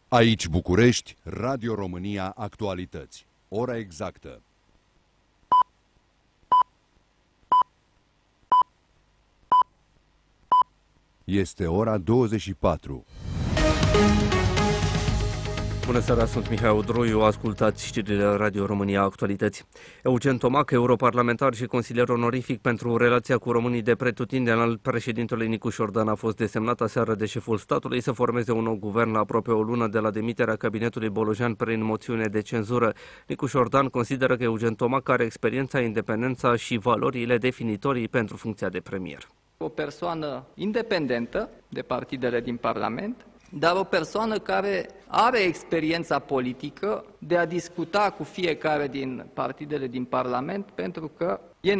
Aici București, Radio România Actualități. Ora exactă. Este ora 24. Bună seara, sunt Mihai Odroiu, ascultați știrile Radio România Actualități. Eugen Tomac, europarlamentar și consilier onorific pentru relația cu românii de pretutindeni al președintelui Nicu Șordan, a fost desemnat aseară de șeful statului să formeze un nou guvern la aproape o lună de la demiterea cabinetului Bolojan prin moțiune de cenzură. Nicu Șordan consideră că Eugen Tomac are experiența, independența și valorile definitorii pentru funcția de premier. O persoană independentă de partidele din Parlament, dar o persoană care are experiența politică de a discuta cu fiecare din partidele din Parlament, pentru că